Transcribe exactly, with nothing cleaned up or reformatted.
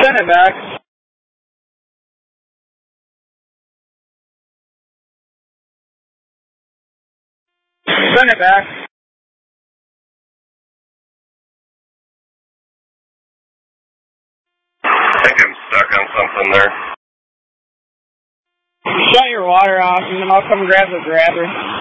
Send it back. Send it back. I think I'm stuck on something there. Shut your water off and then I'll come grab the grabber.